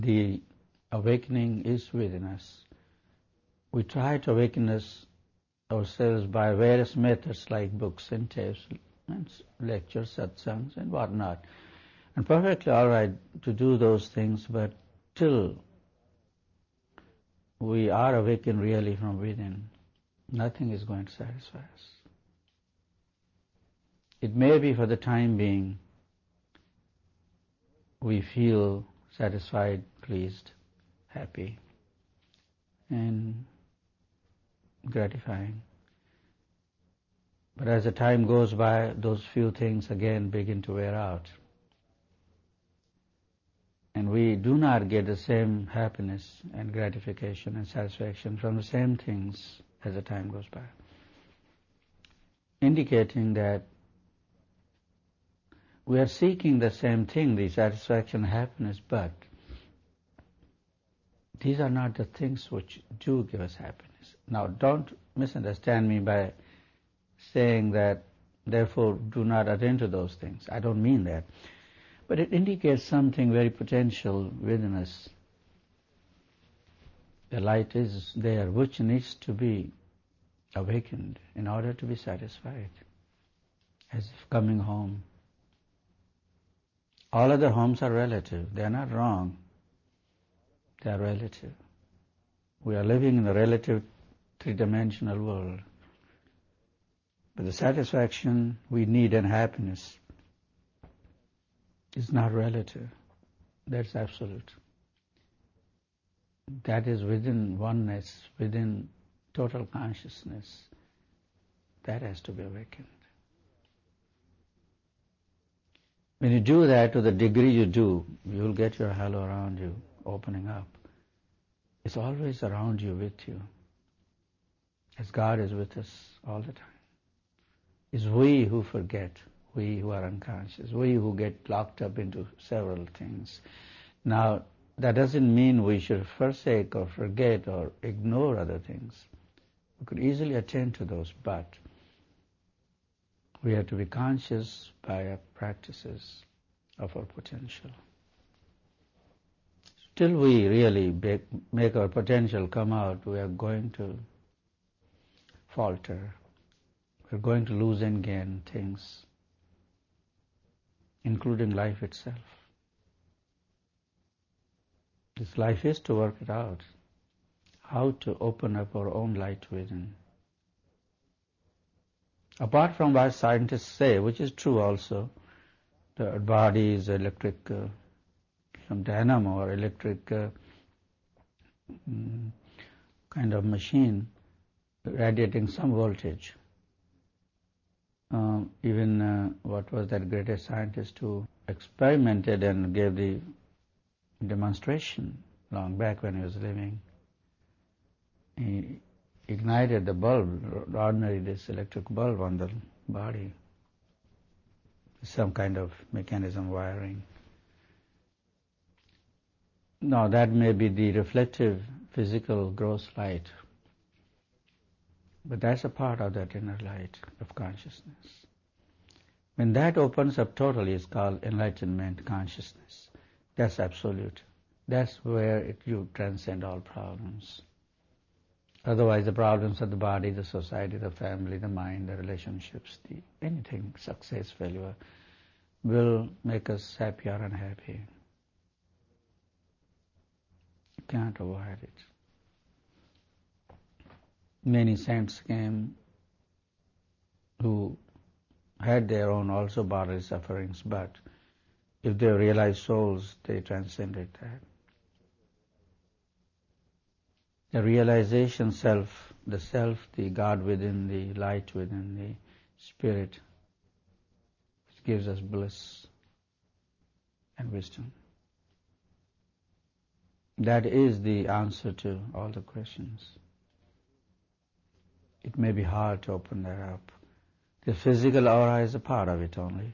The awakening is within us. We try to awaken ourselves by various methods like books and tapes and lectures, satsangs and whatnot. And perfectly all right to do those things, but till we are awakened really from within, nothing is going to satisfy us. It may be for the time being we feel satisfied, pleased, happy, and gratifying. But as the time goes by, those few things again begin to wear out. And we do not get the same happiness and gratification and satisfaction from the same things as the time goes by, indicating that we are seeking the same thing, the satisfaction and happiness, but these are not the things which do give us happiness. Now, don't misunderstand me by saying that, therefore, do not attend to those things. I don't mean that. But it indicates something very potential within us. The light is there, which needs to be awakened in order to be satisfied, as if coming home. All other homes are relative. They are not wrong. They are relative. We are living in a relative three-dimensional world. But the satisfaction we need and happiness is not relative. That's absolute. That is within oneness, within total consciousness. That has to be awakened. When you do that, to the degree you do, you will get your halo around you opening up. It's always around you, with you. As God is with us all the time. It's we who forget, we who are unconscious, we who get locked up into several things. Now, that doesn't mean we should forsake or forget or ignore other things. We could easily attend to those, but we have to be conscious by our practices of our potential. Till we really make our potential come out, we are going to falter. We're going to lose and gain things, including life itself. This life is to work it out, how to open up our own light within. Apart from what scientists say, which is true also, the body is electric, some dynamo or electric kind of machine radiating some voltage. Even what was that greatest scientist who experimented and gave the demonstration long back when he was living. He ignited the bulb, ordinary this electric bulb on the body, some kind of mechanism wiring. Now that may be the reflective physical gross light, but that's a part of that inner light of consciousness. When that opens up totally, it's called enlightenment consciousness. That's absolute. That's where you transcend all problems. Otherwise, the problems of the body, the society, the family, the mind, the relationships, anything, success, failure, will make us happy or unhappy. You can't avoid it. Many saints came who had their own also bodily sufferings, but if they realized souls, they transcended that. The realization self, the God within, the light within, the spirit, which gives us bliss and wisdom. That is the answer to all the questions. It may be hard to open that up. The physical aura is a part of it only.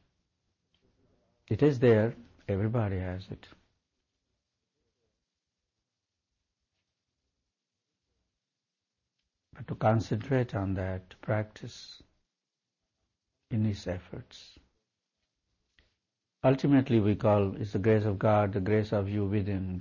It is there, everybody has it. But to concentrate on that, to practice in his efforts. Ultimately we call it's the grace of God, the grace of you within,